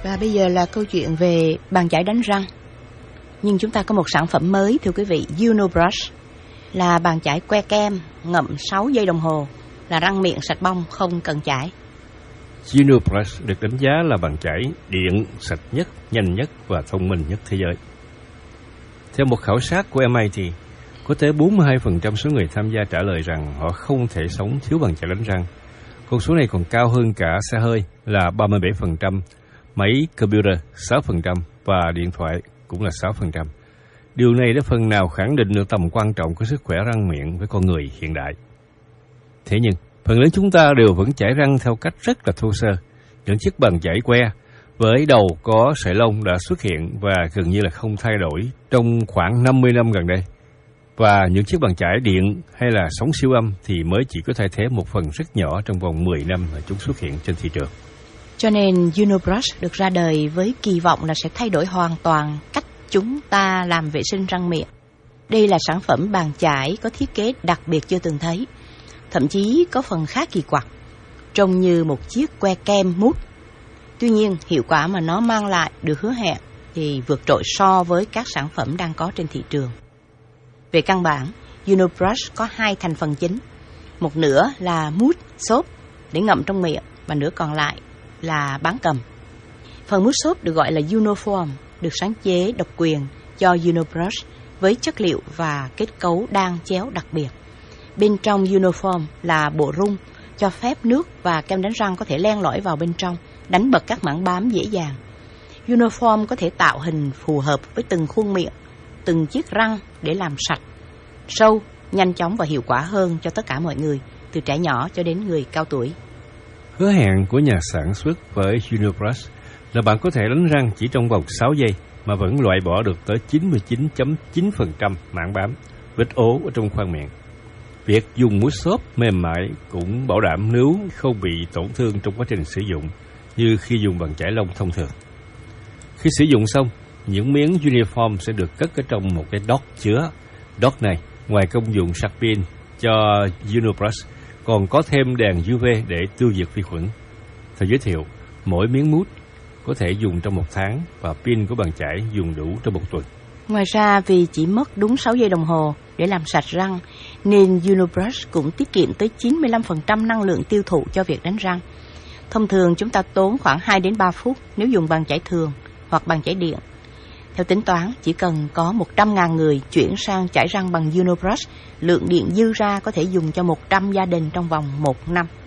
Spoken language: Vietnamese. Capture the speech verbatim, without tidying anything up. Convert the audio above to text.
Và bây giờ là câu chuyện về bàn chải đánh răng. Nhưng chúng ta có một sản phẩm mới thưa quý vị, Unibrush, là bàn chải que kem ngậm sáu giây đồng hồ, là răng miệng sạch bong không cần chải. Unibrush được đánh giá là bàn chải điện sạch nhất, nhanh nhất và thông minh nhất thế giới. Theo một khảo sát của em I T, có tới bốn mươi hai phần trăm số người tham gia trả lời rằng họ không thể sống thiếu bàn chải đánh răng. Con số này còn cao hơn cả xe hơi là ba mươi bảy phần trăm, máy computer sáu phần trăm và điện thoại cũng là sáu phần trăm. Điều này đã phần nào khẳng định được tầm quan trọng của sức khỏe răng miệng với con người hiện đại. Thế nhưng, phần lớn chúng ta đều vẫn chải răng theo cách rất là thô sơ. Những chiếc bàn chải que với đầu có sợi lông đã xuất hiện và gần như là không thay đổi trong khoảng năm mươi năm gần đây. Và những chiếc bàn chải điện hay là sóng siêu âm thì mới chỉ có thay thế một phần rất nhỏ trong vòng mười năm mà chúng xuất hiện trên thị trường. Cho nên Unibrush được ra đời với kỳ vọng là sẽ thay đổi hoàn toàn cách chúng ta làm vệ sinh răng miệng. Đây là sản phẩm bàn chải có thiết kế đặc biệt chưa từng thấy, thậm chí có phần khá kỳ quặc, trông như một chiếc que kem mút. Tuy nhiên, hiệu quả mà nó mang lại được hứa hẹn thì vượt trội so với các sản phẩm đang có trên thị trường. Về căn bản, Unibrush có hai thành phần chính. Một nửa là mousse xốp để ngậm trong miệng và nửa còn lại là bán cầm. Phần mousse xốp được gọi là Uniform, được sáng chế độc quyền cho Unibrush với chất liệu và kết cấu đan chéo đặc biệt. Bên trong Uniform là bộ rung cho phép nước và kem đánh răng có thể len lỏi vào bên trong, đánh bật các mảng bám dễ dàng. Uniform có thể tạo hình phù hợp với từng khuôn miệng, từng chiếc răng để làm sạch, sâu, nhanh chóng và hiệu quả hơn cho tất cả mọi người, từ trẻ nhỏ cho đến người cao tuổi. Hứa hẹn của nhà sản xuất với Unibrush là bạn có thể đánh răng chỉ trong vòng sáu giây mà vẫn loại bỏ được tới chín mươi chín phẩy chín phần trăm mảng bám, vết ố ở trong khoang miệng. Việc dùng mousse xốp mềm mại cũng bảo đảm nếu không bị tổn thương trong quá trình sử dụng như khi dùng bàn chải lông thông thường. Khi sử dụng xong, những miếng Uniform sẽ được cất ở trong một cái dock chứa. Dock này, ngoài công dụng sạc pin cho Unibrush, còn có thêm đèn u vê để tiêu diệt vi khuẩn. Theo giới thiệu, mỗi miếng mousse có thể dùng trong một tháng và pin của bàn chải dùng đủ trong một tuần. Ngoài ra, vì chỉ mất đúng sáu giây đồng hồ để làm sạch răng, nên Unibrush cũng tiết kiệm tới chín mươi lăm phần trăm năng lượng tiêu thụ cho việc đánh răng. Thông thường chúng ta tốn khoảng hai đến ba phút nếu dùng bàn chải thường hoặc bàn chải điện. Theo tính toán, chỉ cần có một trăm nghìn người chuyển sang chải răng bằng Unibrush, lượng điện dư ra có thể dùng cho một trăm gia đình trong vòng một năm.